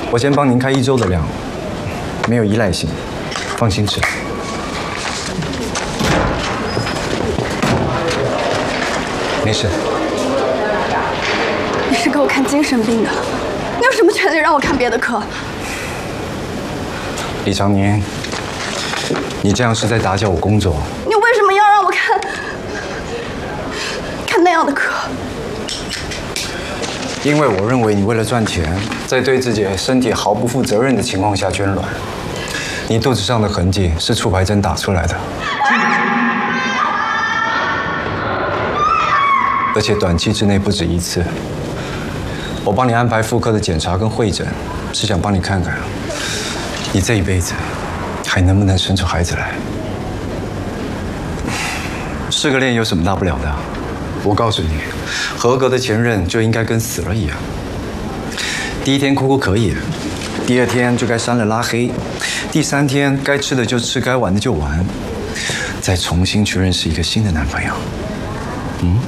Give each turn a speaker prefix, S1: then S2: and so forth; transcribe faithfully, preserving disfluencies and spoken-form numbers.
S1: 我先帮您开一周的量，没有依赖性，放心吃。没事。
S2: 你是给我看精神病的，你有什么权利让我看别的科？
S1: 李长宁，你这样是在打搅我工作。
S2: 你为什么要让我看看那样的科？
S1: 因为我认为你为了赚钱，在对自己身体毫不负责任的情况下捐卵。你肚子上的痕迹是促排针打出来的，而且短期之内不止一次。我帮你安排妇科的检查跟会诊，是想帮你看看，你这一辈子还能不能生出孩子来。试个恋有什么大不了的？我告诉你，合格的前任就应该跟死了一样。第一天哭哭可以，第二天就该删了拉黑，第三天该吃的就吃，该玩的就玩，再重新去认识一个新的男朋友。嗯。